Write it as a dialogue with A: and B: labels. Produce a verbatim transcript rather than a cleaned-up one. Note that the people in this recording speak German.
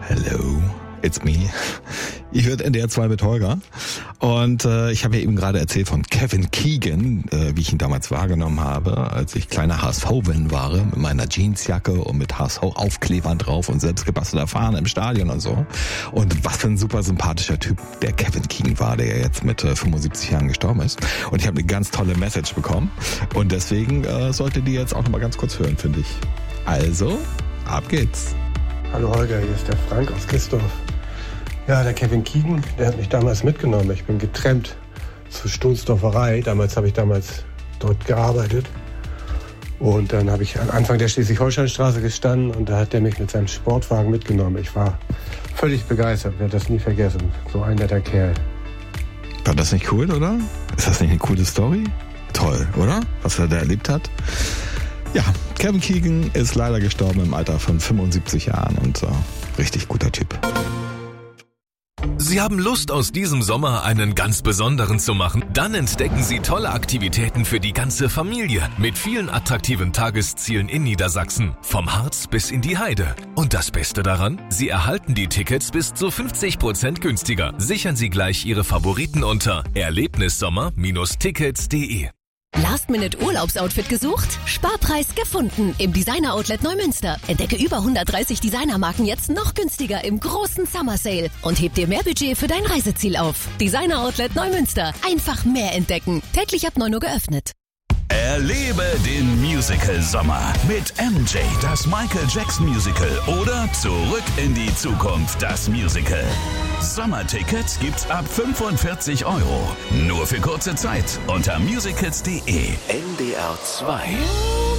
A: Hello, it's me. Ich hört N D R zwei mit Holger. Und äh, ich habe ja eben gerade erzählt von Kevin Keegan, äh, wie ich ihn damals wahrgenommen habe, als ich kleiner H S V-Fan war, mit meiner Jeansjacke und mit H S V-Aufklebern drauf und selbstgebastelter Fahne im Stadion und so. Und was für ein super sympathischer Typ der Kevin Keegan war, der jetzt mit äh, fünfundsiebzig Jahren gestorben ist. Und ich habe eine ganz tolle Message bekommen. Und deswegen äh, solltet ihr jetzt auch nochmal ganz kurz hören, finde ich. Also, ab geht's.
B: Hallo Holger, hier ist der Frank aus Kistorf. Ja, der Kevin Keegan, der hat mich damals mitgenommen. Ich bin getrennt zur Stoßdorferei. Damals habe ich damals dort gearbeitet. Und dann habe ich am Anfang der Schleswig-Holstein-Straße gestanden und da hat der mich mit seinem Sportwagen mitgenommen. Ich war völlig begeistert, werde das nie vergessen. So ein netter Kerl.
A: War das nicht cool, oder? Ist das nicht eine coole Story? Toll, oder? Was er da erlebt hat. Ja, Kevin Keegan ist leider gestorben im Alter von fünfundsiebzig Jahren und äh, richtig guter Typ.
C: Sie haben Lust, aus diesem Sommer einen ganz besonderen zu machen? Dann entdecken Sie tolle Aktivitäten für die ganze Familie mit vielen attraktiven Tageszielen in Niedersachsen, vom Harz bis in die Heide. Und das Beste daran? Sie erhalten die Tickets bis zu fünfzig Prozent günstiger. Sichern Sie gleich Ihre Favoriten unter erlebnissommer Bindestrich tickets punkt de.
D: Last-Minute-Urlaubsoutfit gesucht? Sparpreis gefunden im Designer-Outlet Neumünster. Entdecke über hundertdreißig Designermarken jetzt noch günstiger im großen Summer Sale und heb dir mehr Budget für dein Reiseziel auf. Designer-Outlet Neumünster. Einfach mehr entdecken. Täglich ab neun Uhr geöffnet.
E: Erlebe den Musical-Sommer mit M J, das Michael Jackson Musical oder Zurück in die Zukunft, das Musical. Sommertickets gibt's ab fünfundvierzig Euro. Nur für kurze Zeit unter musicals punkt de.
F: N D R zwei.